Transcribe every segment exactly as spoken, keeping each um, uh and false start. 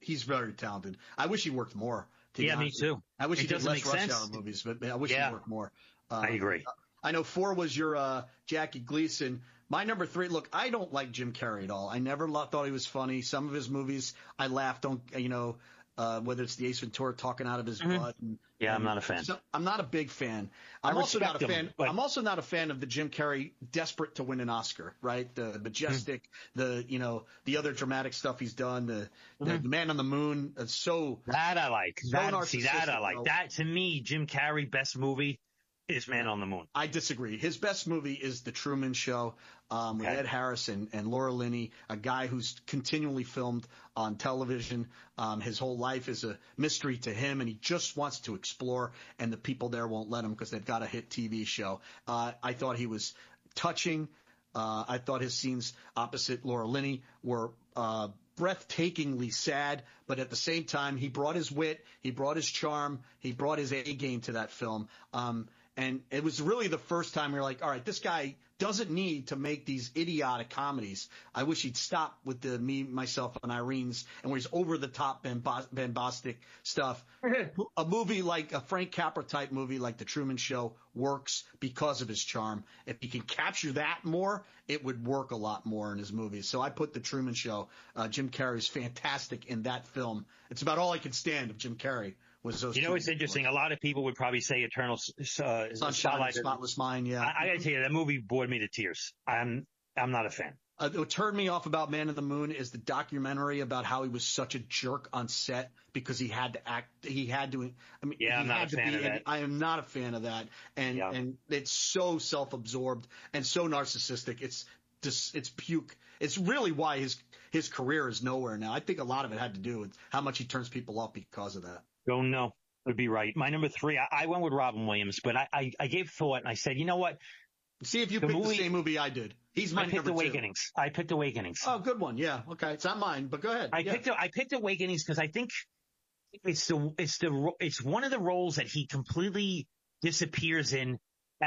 he's very talented. I wish he worked more. To yeah, me too. I wish it he did less Rush sense. Hour movies, but I wish yeah. he worked more. Um, I agree. I know four was your uh, Jackie Gleason. My number three, look, I don't like Jim Carrey at all. I never lo- thought he was funny. Some of his movies I laughed, don't, you know, uh, whether it's the Ace Ventura talking out of his mm-hmm. butt. And, yeah, and I'm not a fan. So, I'm not a big fan. I'm I also not a him, fan. but... I'm also not a fan of the Jim Carrey desperate to win an Oscar, right? The Majestic, mm-hmm. the, you know, the other dramatic stuff he's done, the, mm-hmm. the Man on the Moon. It's so. That I like. So that, see, that I like. Bro. That, to me, Jim Carrey, best movie. Is Man on the Moon. I disagree. His best movie is The Truman Show um, with okay. Ed Harris and, and Laura Linney, a guy who's continually filmed on television. Um, his whole life is a mystery to him, and he just wants to explore, and the people there won't let him because they've got a hit T V show. Uh, I thought he was touching. Uh, I thought his scenes opposite Laura Linney were uh, breathtakingly sad, but at the same time, he brought his wit, he brought his charm, he brought his A game to that film. Um, And it was really the first time we were like, all right, this guy doesn't need to make these idiotic comedies. I wish he'd stop with the me, myself, and Irene's and where he's over the top bombastic stuff. A movie like a Frank Capra type movie like The Truman Show works because of his charm. If he can capture that more, it would work a lot more in his movies. So I put The Truman Show. Uh, Jim Carrey's fantastic in that film. It's about all I can stand of Jim Carrey. You know, it's interesting. A lot of people would probably say Eternal uh, Sunshine, Spotless Mind. Yeah, I, I got to tell you, that movie bored me to tears. I'm I'm not a fan. Uh, what turned me off about Man on the Moon is the documentary about how he was such a jerk on set because he had to act. He had to. I mean, yeah, he I'm not had a to fan be, of that. I am not a fan of that, and yeah. and it's so self-absorbed and so narcissistic. It's just it's puke. It's really why his his career is nowhere now. I think a lot of it had to do with how much he turns people off because of that. Don't know. Would be right. My number three, I, I went with Robin Williams, but I, I, I gave thought and I said, you know what? See if you the picked movie, the same movie I did. He's my I picked number Awakenings. Two. I picked Awakenings. Oh, good one. Yeah. Okay. It's not mine, but go ahead. I yeah. picked I picked Awakenings because I think it's the it's the it's one of the roles that he completely disappears in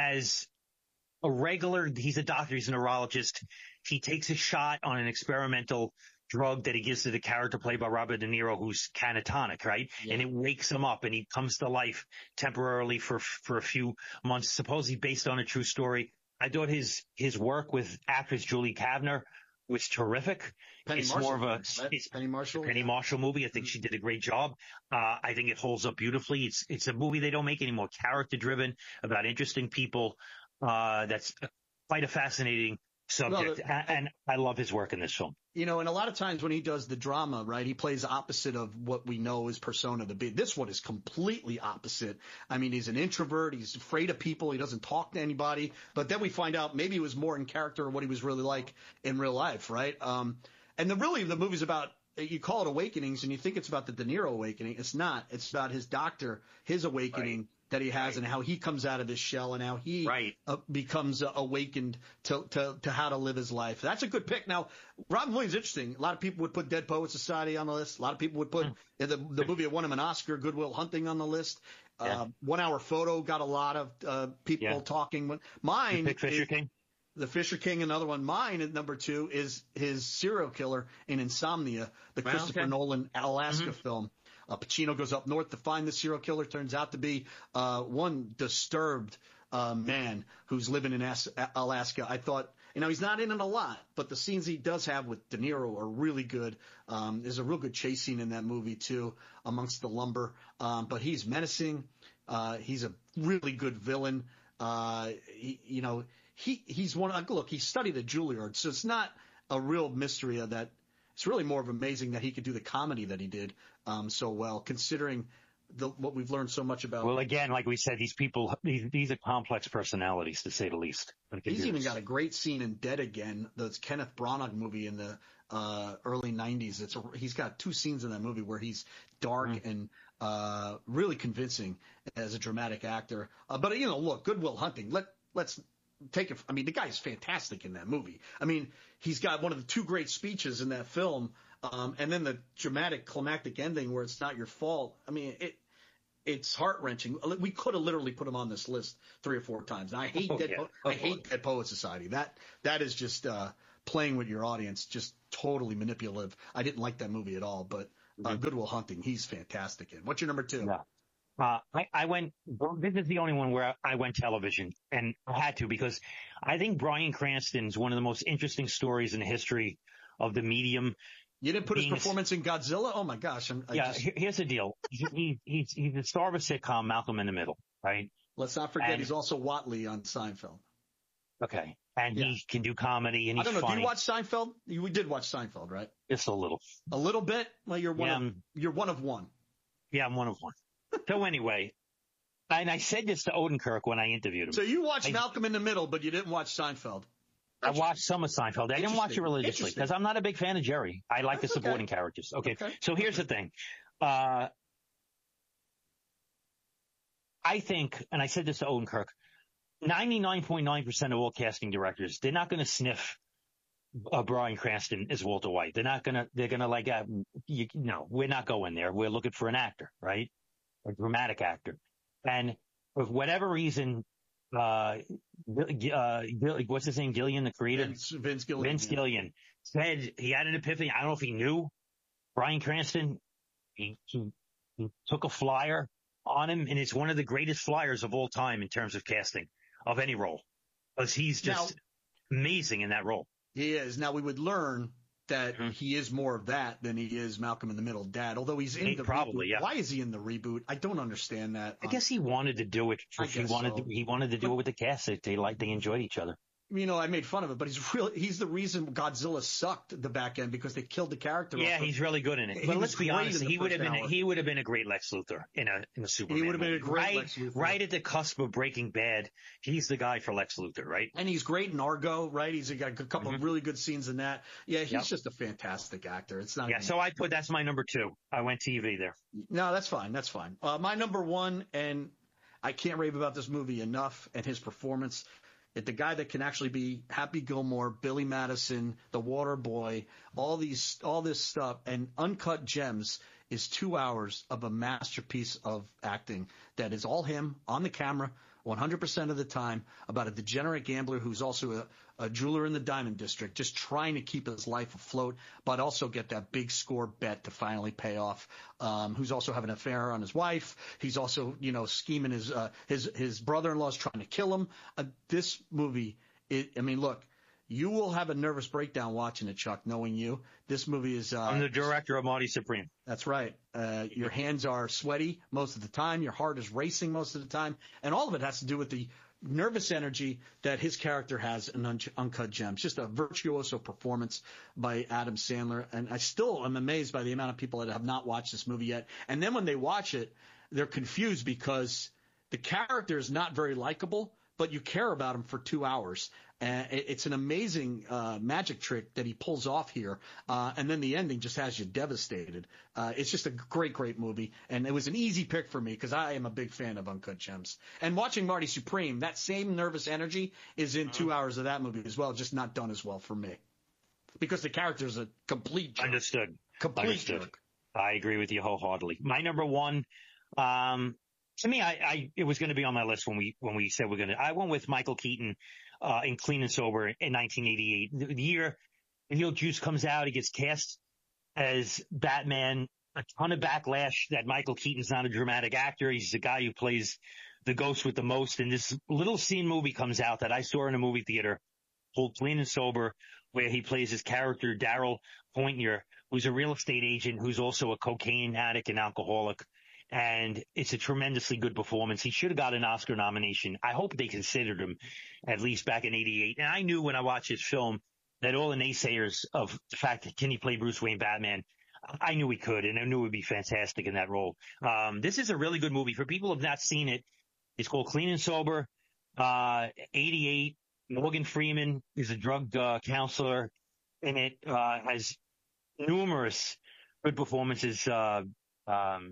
as a regular. He's a doctor. He's a neurologist. He takes a shot on an experimental drug that he gives to the character played by Robert De Niro, who's catatonic, right? Yeah. And it wakes him up and he comes to life temporarily for, for a few months, supposedly based on a true story. I thought his, his work with actress Julie Kavner was terrific. Penny it's Marshall, more of a, right? it's Penny Marshall. Penny yeah. Marshall movie. I think mm-hmm. she did a great job. Uh, I think it holds up beautifully. It's, it's a movie they don't make anymore, character driven, about interesting people. Uh, that's quite a fascinating subject, no, the, and I love his work in this film. You know, and a lot of times when he does the drama, right, he plays opposite of what we know his persona to be. This one is completely opposite. I mean, he's an introvert. He's afraid of people. He doesn't talk to anybody. But then we find out maybe he was more in character of what he was really like in real life, right? Um, and the really the movie's about, you call it Awakenings, and you think it's about the De Niro awakening. It's not. It's about his doctor, his awakening. Right. That he has right. and how he comes out of his shell and how he right. uh, becomes uh, awakened to, to to how to live his life. That's a good pick. Now, Robin Williams is interesting. A lot of people would put Dead Poets Society on the list. A lot of people would put mm. the the movie that won him an Oscar, Good Will Hunting, on the list. Yeah. Uh, One Hour Photo got a lot of uh, people yeah. talking. Mine, you pick Fisher is, King. The Fisher King, another one. Mine at number two is his serial killer in Insomnia, the well, Christopher okay. Nolan Alaska mm-hmm. film. Uh, Pacino goes up north to find the serial killer. Turns out to be uh, one disturbed uh, man who's living in As- Alaska. I thought, you know, he's not in it a lot, but the scenes he does have with De Niro are really good. Um, there's a real good chase scene in that movie, too, amongst the lumber. Um, but he's menacing. Uh, he's a really good villain. Uh, he, you know, he he's one. Look, he studied at Juilliard, so it's not a real mystery of that. It's really more of amazing that he could do the comedy that he did um, so well, considering the, what we've learned so much about. Well, again, like we said, these people, these, these are complex personalities, to say the least. He's even got a great scene in Dead Again, the Kenneth Branagh movie in the uh, early nineties. It's a, he's got two scenes in that movie where he's dark mm. and uh, really convincing as a dramatic actor. Uh, but, you know, look, Good Will Hunting, let, let's take it. I mean, the guy's fantastic in that movie. I mean, he's got one of the two great speeches in that film. Um, and then the dramatic climactic ending where it's not your fault. I mean, it, it's heart wrenching. We could have literally put him on this list three or four times. And I hate oh, Dead, yeah. po- I hate Dead Poet Society. That, that is just, uh, playing with your audience, just totally manipulative. I didn't like that movie at all, but, uh, Good Will Hunting. He's fantastic in. What's your number two? Yeah. Uh, I, I went, this is the only one where I went television, and I had to because I think Bryan Cranston's one of the most interesting stories in the history of the medium. You didn't put his performance in Godzilla? Oh my gosh. I'm, I yeah, just... here's the deal. He, he, he's, he's the star of a sitcom, Malcolm in the Middle, right? Let's not forget and, he's also Watley on Seinfeld. Okay. And yeah. he can do comedy, and he's I don't know. funny. Do you watch Seinfeld? You, we did watch Seinfeld, right? Just a little. A little bit? Well, you're one, yeah, of, you're one of one. Yeah, I'm one of one. So anyway, and I said this to Odenkirk when I interviewed him. So you watched I, Malcolm in the Middle, but you didn't watch Seinfeld. I watched some of Seinfeld. I didn't watch it religiously because I'm not a big fan of Jerry. I like That's the supporting okay. characters. Okay. okay. So here's okay. the thing. Uh, I think, and I said this to Odenkirk, ninety-nine point nine percent of all casting directors, they're not going to sniff uh, Bryan Cranston as Walter White. They're not going to, they're going to like, uh, you, no, we're not going there. We're looking for an actor, right? A dramatic actor. And for whatever reason, uh, uh, what's his name? Gillian, the creator? Vince, Vince Gillian. Vince yeah. Gillian said he had an epiphany. I don't know if he knew Bryan Cranston. He, he, he took a flyer on him, and it's one of the greatest flyers of all time in terms of casting of any role, because he's just now, amazing in that role. He is. Now we would learn that mm-hmm. he is more of that than he is Malcolm in the Middle dad, although he's in he, the probably, reboot. Yeah. Why is he in the reboot? I don't understand that. I guess he wanted to do it. For, he wanted so. to, he wanted to do but, it with the cast. They like they enjoyed each other. You know, I made fun of it, but he's really, he's the reason Godzilla sucked the back end because they killed the character. Yeah, he's really good in it. He but let's be honest, he would have been, hour. he would have been a great Lex Luthor in a, in a Superman. He would have been a great right, Lex Luthor. Right at the cusp of Breaking Bad. He's the guy for Lex Luthor, right? And he's great in Argo, right? He's got a couple mm-hmm. of really good scenes in that. Yeah, he's yep. just a fantastic actor. It's not. Yeah, even... so I put, that's my number two. I went T V there. No, that's fine. That's fine. Uh, my number one, and I can't rave about this movie enough and his performance. It, the guy that can actually be Happy Gilmore, Billy Madison, The Water Boy, all these, all this stuff, and Uncut Gems is two hours of a masterpiece of acting that is all him on the camera, one hundred percent of the time, about a degenerate gambler who's also a, a jeweler in the Diamond District, just trying to keep his life afloat, but also get that big score bet to finally pay off. Um, who's also having an affair on his wife. He's also, you know, scheming his uh, his his brother-in-law's trying to kill him. Uh, this movie, it, I mean, look. You will have a nervous breakdown watching it, Chuck, knowing you. This movie is... Uh, I'm the director of Marty Supreme. That's right. Uh, your hands are sweaty most of the time. Your heart is racing most of the time. And all of it has to do with the nervous energy that his character has in Un- Uncut Gems. Just a virtuoso performance by Adam Sandler. And I still am amazed by the amount of people that have not watched this movie yet. And then when they watch it, they're confused because the character is not very likable, but you care about him for two hours. Uh, it's an amazing uh, magic trick that he pulls off here, uh, and then the ending just has you devastated. Uh, it's just a great, great movie, and it was an easy pick for me because I am a big fan of Uncut Gems. And watching Marty Supreme, that same nervous energy is in two hours of that movie as well, just not done as well for me because the character is a complete jerk. Understood. Complete Understood. jerk. I agree with you wholeheartedly. My number one, um, to me, I, I it was going to be on my list when we when we said we're going to. I went with Michael Keaton. Uh, in Clean and Sober in nineteen eighty-eight. The, the year Beetlejuice comes out, he gets cast as Batman. A ton of backlash that Michael Keaton's not a dramatic actor. He's the guy who plays the ghost with the most. And this little scene movie comes out that I saw in a movie theater called Clean and Sober, where he plays his character, Daryl Pointier, who's a real estate agent, who's also a cocaine addict and alcoholic. And it's a tremendously good performance. He should have got an Oscar nomination. I hope they considered him at least back in eighty-eight. And I knew when I watched his film that all the naysayers of the fact that can he play Bruce Wayne Batman, I knew he could, and I knew it would be fantastic in that role. Um, this is a really good movie. For people who have not seen it, it's called Clean and Sober, uh, eighty-eight. Morgan Freeman is a drug uh, counselor in it, uh, has numerous good performances. Uh, um,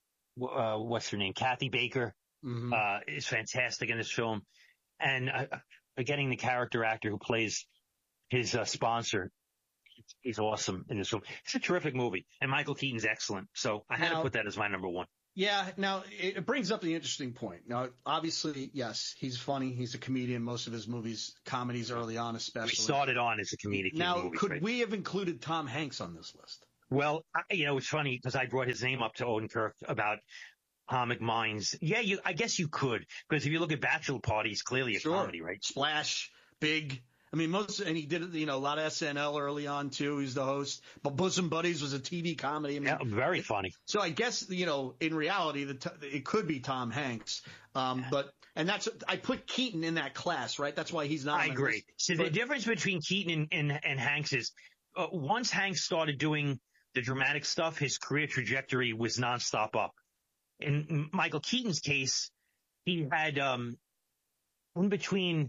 Uh, what's her name? Kathy Baker, mm-hmm. uh, is fantastic in this film. And, uh, forgetting the character actor who plays his, uh, sponsor. He's awesome in this film. It's a terrific movie. And Michael Keaton's excellent. So I had now, to put that as my number one. Yeah. Now it brings up the interesting point. Now, obviously, yes, he's funny. He's a comedian. Most of his movies, comedies early on, especially. We started on as a comedic Now, movie, could right? we have included Tom Hanks on this list? Well, I, you know, it's funny because I brought his name up to Odenkirk about comic minds. Yeah, you. I guess you could, because if you look at Bachelor Party, it's clearly a sure. comedy, right? Splash, Big. I mean, most, and he did, you know, a lot of S N L early on too. He's the host. But Bosom Buddies was a T V comedy. I mean, yeah, very funny. So I guess, you know, in reality, the it could be Tom Hanks. Um, but and that's I put Keaton in that class, right? That's why he's not. I agree. So but, the difference between Keaton and, and, and Hanks is uh, once Hanks started doing the dramatic stuff, his career trajectory was nonstop up. In Michael Keaton's case, he had um, in between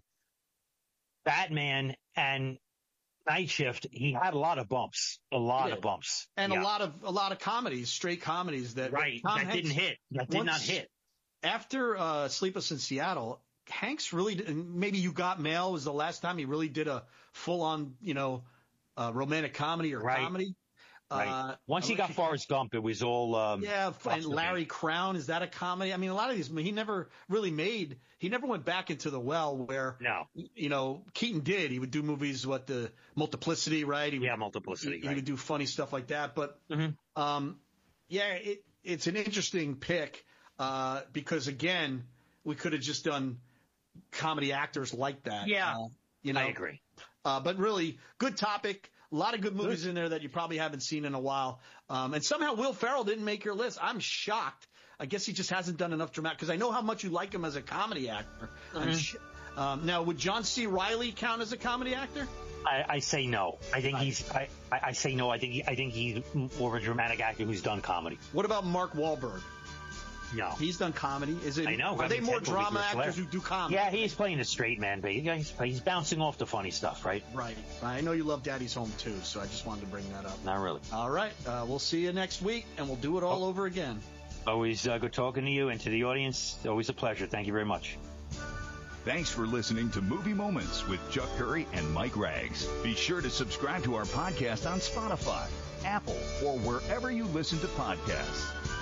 Batman and Night Shift, he had a lot of bumps, a lot of bumps, and yeah. a lot of a lot of comedies, straight comedies that right Tom that Hanks, didn't hit, that did once, not hit. After uh, Sleepless in Seattle, Hanks really did, and maybe You Got Mail was the last time he really did a full on, you know, uh, romantic comedy or right. comedy. Right. Uh, Once he got Forrest Gump, it was all um, yeah. And Larry Crown, is that a comedy? I mean, a lot of these he never really made. He never went back into the well where no, you know, Keaton did. He would do movies, what the Multiplicity, right? He would, yeah, Multiplicity. He, right. he would do funny stuff like that. But mm-hmm. um, yeah, it, it's an interesting pick uh, because again, we could have just done comedy actors like that. Yeah, uh, you know, I agree. Uh, but really, good topic. A lot of good movies in there that you probably haven't seen in a while. Um, and somehow Will Ferrell didn't make your list. I'm shocked. I guess he just hasn't done enough dramatic, because I know how much you like him as a comedy actor. Mm-hmm. Sh- um, now, would John C. Reilly count as a comedy actor? I, I say no. I think he's. I, I say no. I think. He, I think he's more of a dramatic actor who's done comedy. What about Mark Wahlberg? No, he's done comedy. Is it? I know. Are I they mean, more drama actors who do comedy? Yeah, he's playing a straight man, but he's, he's bouncing off the funny stuff, right? Right. I know you love Daddy's Home too, so I just wanted to bring that up. Not really. All right. Uh, we'll see you next week, and we'll do it all oh. over again. Always uh, good talking to you, and to the audience, always a pleasure. Thank you very much. Thanks for listening to Movie Moments with Chuck Curry and Mike Rags. Be sure to subscribe to our podcast on Spotify, Apple, or wherever you listen to podcasts.